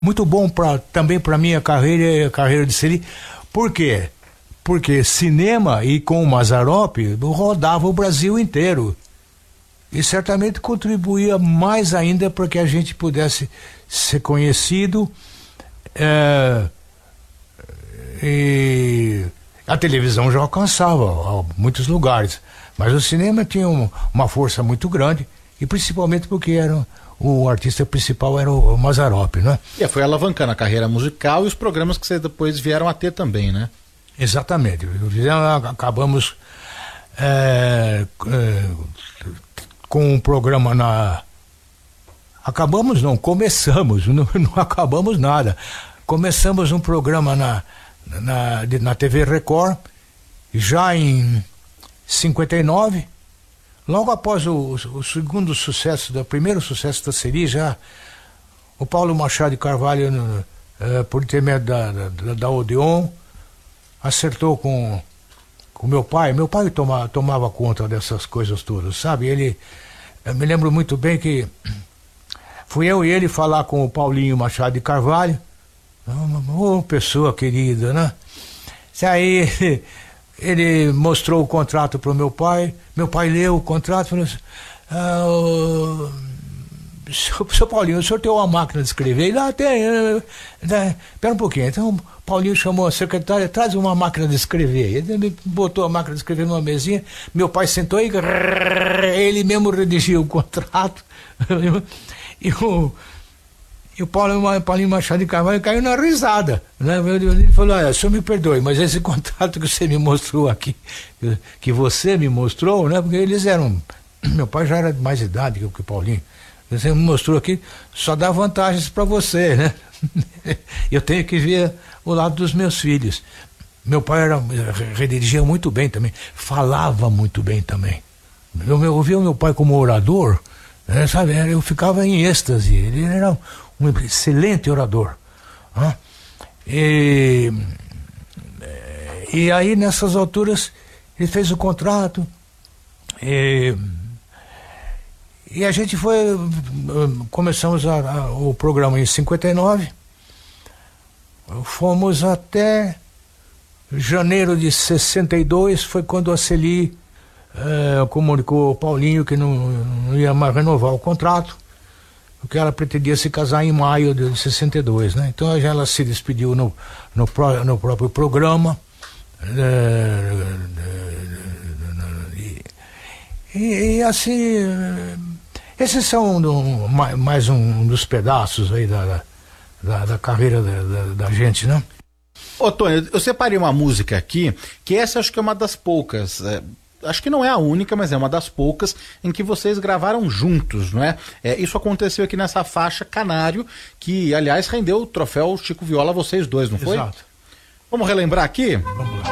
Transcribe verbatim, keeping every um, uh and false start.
muito bom pra, também para minha carreira e a carreira de Celi. Por quê? Porque cinema e com o Mazzaropi rodava o Brasil inteiro. E certamente contribuía mais ainda para que a gente pudesse ser conhecido. É, e a televisão já alcançava muitos lugares. Mas o cinema tinha um, uma força muito grande, e principalmente porque era, o artista principal era o Mazzaropi, né? E foi alavancando a carreira musical e os programas que vocês depois vieram a ter também, né? Exatamente. Acabamos é, é, com um programa na... Acabamos não, começamos, não, não acabamos nada. Começamos um programa na, na, na T V Record, já em cinquenta e nove, logo após o, o segundo sucesso, o primeiro sucesso da Celi, já o Paulo Machado de Carvalho, uh, por intermédio da, da, da Odeon, acertou com com meu pai. Meu pai toma, tomava conta dessas coisas todas, sabe? Ele, eu me lembro muito bem que fui eu e ele falar com o Paulinho Machado de Carvalho. Ô, oh, pessoa querida, né? E aí ele mostrou o contrato para o meu pai. Meu pai leu o contrato e falou assim: ah, oh, seu Paulinho, o senhor tem uma máquina de escrever? Ele, ah, tem. Né? Espera um pouquinho. Então o Paulinho chamou a secretária: traz uma máquina de escrever. Ele me botou a máquina de escrever numa mesinha. Meu pai sentou e ele mesmo redigiu o contrato. E o E o Paulo, Paulinho Machado de Carvalho caiu na risada, né? Ele falou: olha, o senhor me perdoe, mas esse contrato que você me mostrou aqui, que você me mostrou, né? Porque eles eram... Meu pai já era de mais idade que o Paulinho. Você me mostrou aqui, só dá vantagens para você, né? Eu tenho que ver o lado dos meus filhos. Meu pai era, redigia muito bem também, falava muito bem também. Eu, eu ouvia o meu pai como orador, né, sabe? Eu ficava em êxtase. Ele era um excelente orador. Né? E, e aí, nessas alturas, ele fez o contrato. E, e a gente foi... Começamos a, a, o programa em cinquenta e nove. Fomos até janeiro de sessenta e dois, foi quando a Celi é, comunicou ao Paulinho que não, não ia mais renovar o contrato, porque ela pretendia se casar em maio de sessenta e dois, né? Então ela se despediu no, no, pró, no próprio programa. É, e, e, e assim, esses são um, mais um dos pedaços aí da, da, da carreira da, da, da gente, né? Ô, Tony, eu separei uma música aqui, que essa acho que é uma das poucas, é, acho que não é a única, mas é uma das poucas em que vocês gravaram juntos, não é? É, isso aconteceu aqui nessa faixa Canário, que aliás rendeu o troféu Chico Viola a vocês dois, não foi? Exato. Vamos relembrar aqui? Vamos lá.